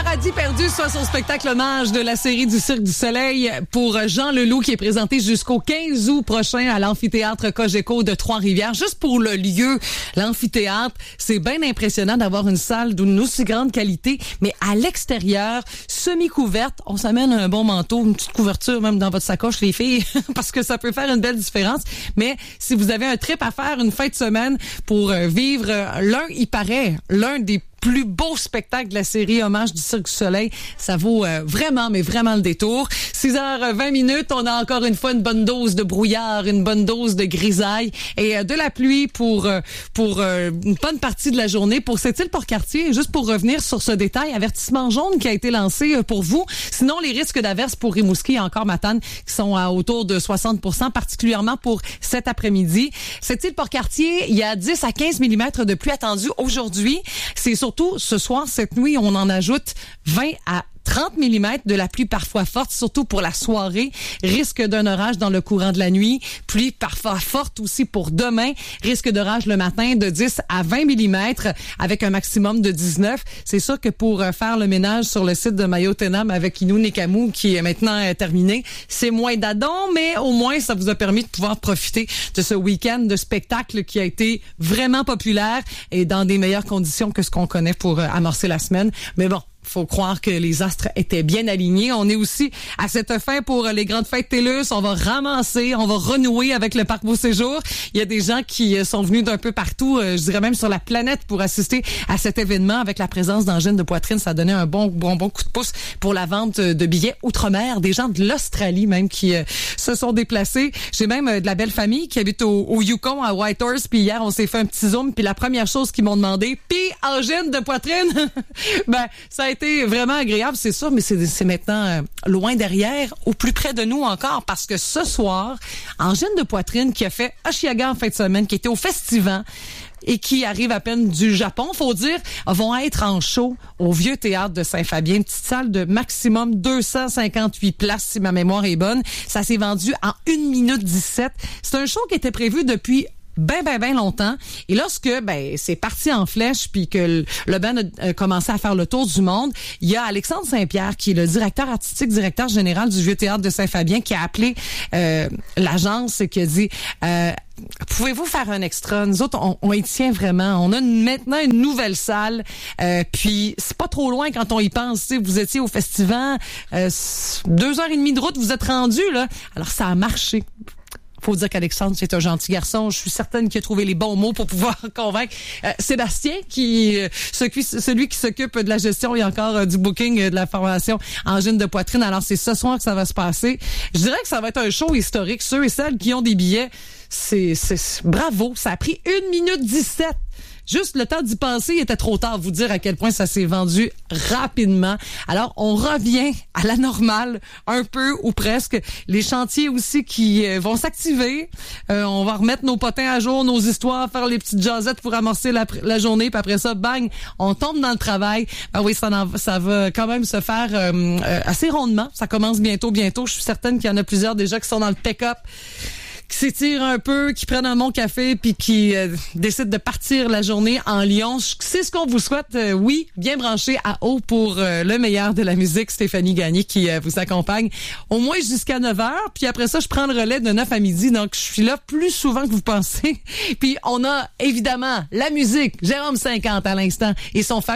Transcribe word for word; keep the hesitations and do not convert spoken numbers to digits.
Paradis perdu, soit son spectacle hommage de la série du Cirque du Soleil pour Jean Leloup qui est présenté jusqu'au quinze août prochain à l'amphithéâtre Cogeco de Trois-Rivières. Juste pour le lieu, l'amphithéâtre, c'est bien impressionnant d'avoir une salle d'une aussi grande qualité, mais à l'extérieur, semi-couverte, on s'amène un bon manteau, une petite couverture même dans votre sacoche, les filles, parce que ça peut faire une belle différence. Mais si vous avez un trip à faire une fin de semaine pour vivre l'un, il paraît, l'un des plus beau spectacle de la série Hommage du Cirque du Soleil. Ça vaut euh, vraiment, mais vraiment le détour. six heures vingt minutes, on a encore une fois une bonne dose de brouillard, une bonne dose de grisaille et euh, de la pluie pour euh, pour euh, une bonne partie de la journée pour cette île Port-Cartier. Juste pour revenir sur ce détail, avertissement jaune qui a été lancé euh, pour vous. Sinon, les risques d'averses pour Rimouski et encore Matane qui sont à autour de soixante pour cent, particulièrement pour cet après-midi. Cette île Port-Cartier, il y a dix à quinze millimètres de pluie attendue aujourd'hui. C'est surtout ce soir, cette nuit, on en ajoute vingt à trente millimètres de la pluie parfois forte, surtout pour la soirée. Risque d'un orage dans le courant de la nuit. Pluie parfois forte aussi pour demain. Risque d'orage le matin de dix à vingt millimètres avec un maximum de dix-neuf. C'est sûr que pour faire le ménage sur le site de Mayo-Tenam avec Innu-Nekamu qui est maintenant terminé, c'est moins d'adon, mais au moins ça vous a permis de pouvoir profiter de ce week-end de spectacle qui a été vraiment populaire et dans des meilleures conditions que ce qu'on connaît pour amorcer la semaine. Mais bon, faut croire que les astres étaient bien alignés. On est aussi à cette fin pour les grandes fêtes TELUS. On va ramasser, on va renouer avec le Parc Beau Séjour. Il y a des gens qui sont venus d'un peu partout, je dirais même sur la planète, pour assister à cet événement avec la présence d'Angine de Poitrine. Ça a donné un bon, bon, bon coup de pouce pour la vente de billets outre-mer. Des gens de l'Australie même qui euh, se sont déplacés. J'ai même euh, de la belle famille qui habite au, au Yukon, à Whitehorse. Puis hier, on s'est fait un petit zoom. Puis la première chose qu'ils m'ont demandé, puis Angine de Poitrine, ben ça a été été vraiment agréable, c'est sûr, mais c'est, c'est maintenant euh, loin derrière, ou plus près de nous encore, parce que ce soir, Angine de Poitrine qui a fait Oshiaga en fin de semaine, qui était au Festival et qui arrive à peine du Japon, faut dire, vont être en show au Vieux Théâtre de Saint-Fabien, une petite salle de maximum deux cent cinquante-huit places, si ma mémoire est bonne. Ça s'est vendu en une minute dix-sept. C'est un show qui était prévu depuis ben, ben, ben longtemps. Et lorsque, ben, c'est parti en flèche puis que le, le band a, a commencé à faire le tour du monde, il y a Alexandre Saint-Pierre, qui est le directeur artistique, directeur général du Vieux Théâtre de Saint-Fabien, qui a appelé euh, l'agence et qui a dit... Euh, pouvez-vous faire un extra? Nous autres, on, on y tient vraiment. On a une, maintenant une nouvelle salle. Euh, puis, c'est pas trop loin quand on y pense. T'sais, vous étiez au festival, euh, deux heures et demie de route, vous êtes rendu là. Alors, ça a marché. Faut dire qu'Alexandre, c'est un gentil garçon. Je suis certaine qu'il a trouvé les bons mots pour pouvoir convaincre euh, Sébastien, qui euh, celui qui s'occupe de la gestion et encore euh, du booking euh, de la formation Angine de Poitrine. Alors, c'est ce soir que ça va se passer. Je dirais que ça va être un show historique. Ceux et celles qui ont des billets, c'est, c'est bravo. Ça a pris une minute dix-sept. Juste le temps d'y penser, il était trop tard. Vous dire à quel point ça s'est vendu rapidement. Alors, on revient à la normale, un peu ou presque. Les chantiers aussi qui euh, vont s'activer. Euh, on va remettre nos potins à jour, nos histoires, faire les petites jasettes pour amorcer la, la journée. Puis après ça, bang, on tombe dans le travail. Ben oui, ça, ça va quand même se faire euh, euh, assez rondement. Ça commence bientôt, bientôt. Je suis certaine qu'il y en a plusieurs déjà qui sont dans le pick-up, qui s'étirent un peu, qui prennent un bon café, puis qui euh, décident de partir la journée en Lyon. C'est ce qu'on vous souhaite. Euh, oui, bien branché à haut pour euh, le meilleur de la musique. Stéphanie Gagné qui euh, vous accompagne au moins jusqu'à neuf heures. Puis après ça, je prends le relais de neuf à midi. Donc, je suis là plus souvent que vous pensez. Puis on a évidemment la musique. Jérôme cinquante à l'instant et son fameux